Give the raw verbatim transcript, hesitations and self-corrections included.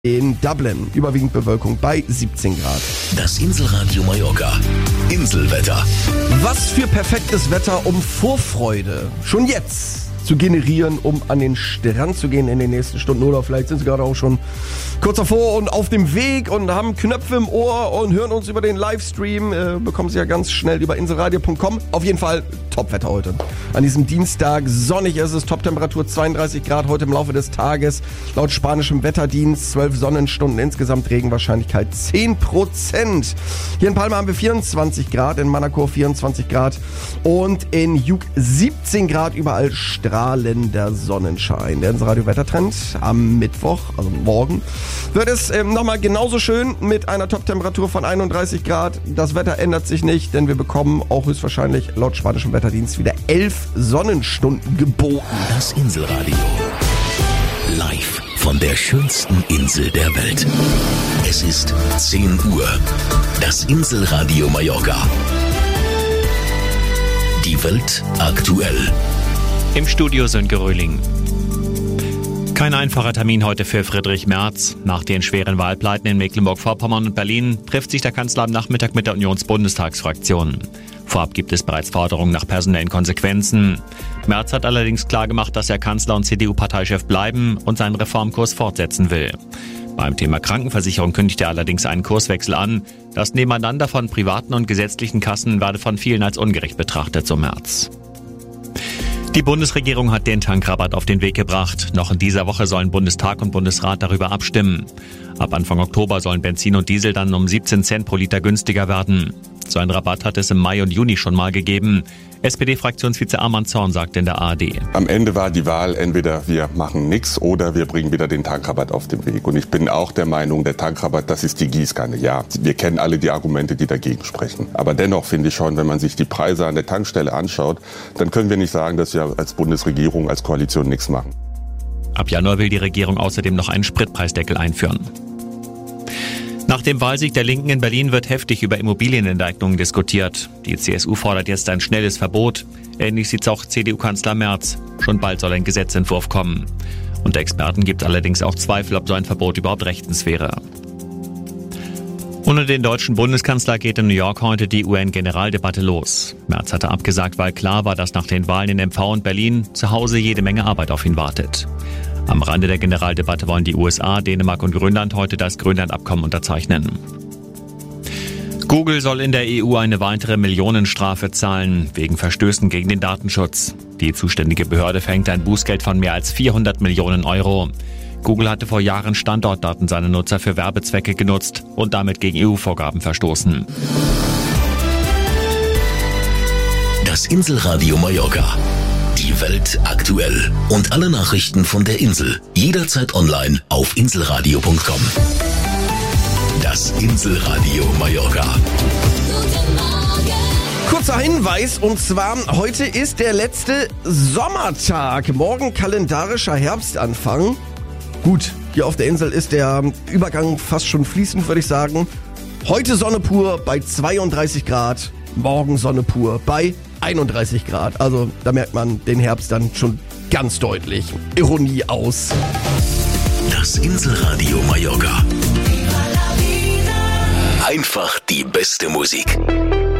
In Dublin überwiegend Bewölkung bei siebzehn Grad. Das Inselradio Mallorca. Inselwetter. Was für perfektes Wetter, um Vorfreude schon jetzt zu generieren, um an den Strand zu gehen in den nächsten Stunden. Oder vielleicht sind Sie gerade auch schon kurz davor und auf dem Weg und haben Knöpfe im Ohr und hören uns über den Livestream. Äh, bekommen Sie ja ganz schnell über inselradio punkt com. Auf jeden Fall Top-Wetter heute. An diesem Dienstag sonnig ist es, Top-Temperatur zweiunddreißig Grad heute im Laufe des Tages. Laut spanischem Wetterdienst zwölf Sonnenstunden, insgesamt Regenwahrscheinlichkeit zehn Prozent. Hier in Palma haben wir vierundzwanzig Grad, in Manacor vierundzwanzig Grad und in Jug siebzehn Grad, überall strahlender Sonnenschein. Der Inselradio-Wettertrend am Mittwoch, also morgen, wird es ähm, nochmal genauso schön mit einer Top-Temperatur von einunddreißig Grad. Das Wetter ändert sich nicht, denn wir bekommen auch höchstwahrscheinlich laut spanischem Wetterdienst wieder elf Sonnenstunden geboten. Das Inselradio. Live von der schönsten Insel der Welt. Es ist zehn Uhr. Das Inselradio Mallorca. Die Welt aktuell. Im Studio Sönke Röhling. Kein einfacher Termin heute für Friedrich Merz. Nach den schweren Wahlpleiten in Mecklenburg-Vorpommern und Berlin trifft sich der Kanzler am Nachmittag mit der Unionsbundestagsfraktion. Vorab gibt es bereits Forderungen nach personellen Konsequenzen. Merz hat allerdings klargemacht, dass er Kanzler und C D U-Parteichef bleiben und seinen Reformkurs fortsetzen will. Beim Thema Krankenversicherung kündigt er allerdings einen Kurswechsel an. Das Nebeneinander von privaten und gesetzlichen Kassen werde von vielen als ungerecht betrachtet, so Merz. Die Bundesregierung hat den Tankrabatt auf den Weg gebracht. Noch in dieser Woche sollen Bundestag und Bundesrat darüber abstimmen. Ab Anfang Oktober sollen Benzin und Diesel dann um siebzehn Cent pro Liter günstiger werden. So einen Rabatt hat es im Mai und Juni schon mal gegeben. S P D-Fraktionsvize Arman Zorn sagt in der A R D. Am Ende war die Wahl, entweder wir machen nichts oder wir bringen wieder den Tankrabatt auf den Weg. Und ich bin auch der Meinung, der Tankrabatt, das ist die Gießkanne. Ja, wir kennen alle die Argumente, die dagegen sprechen. Aber dennoch finde ich schon, wenn man sich die Preise an der Tankstelle anschaut, dann können wir nicht sagen, dass wir als Bundesregierung, als Koalition nichts machen. Ab Januar will die Regierung außerdem noch einen Spritpreisdeckel einführen. Nach dem Wahlsieg der Linken in Berlin wird heftig über Immobilienenteignungen diskutiert. Die C S U fordert jetzt ein schnelles Verbot. Ähnlich sieht es auch C D U-Kanzler Merz. Schon bald soll ein Gesetzentwurf kommen. Unter Experten gibt allerdings auch Zweifel, ob so ein Verbot überhaupt rechtens wäre. Ohne den deutschen Bundeskanzler geht in New York heute die U N-Generaldebatte los. Merz hatte abgesagt, weil klar war, dass nach den Wahlen in M V und Berlin zu Hause jede Menge Arbeit auf ihn wartet. Am Rande der Generaldebatte wollen die U S A, Dänemark und Grönland heute das Grönland-Abkommen unterzeichnen. Google soll in der E U eine weitere Millionenstrafe zahlen, wegen Verstößen gegen den Datenschutz. Die zuständige Behörde verhängt ein Bußgeld von mehr als vierhundert Millionen Euro. Google hatte vor Jahren Standortdaten seiner Nutzer für Werbezwecke genutzt und damit gegen E U-Vorgaben verstoßen. Das Inselradio Mallorca. Die Welt aktuell und alle Nachrichten von der Insel jederzeit online auf inselradio punkt com. Das Inselradio Mallorca. Kurzer Hinweis, und zwar heute ist der letzte Sommertag. Morgen kalendarischer Herbstanfang. Gut, hier auf der Insel ist der Übergang fast schon fließend, würde ich sagen. Heute Sonne pur bei zweiunddreißig Grad, morgen Sonne pur bei einunddreißig Grad. Also da merkt man den Herbst dann schon ganz deutlich. Ironie aus. Das Inselradio Mallorca. Einfach die beste Musik.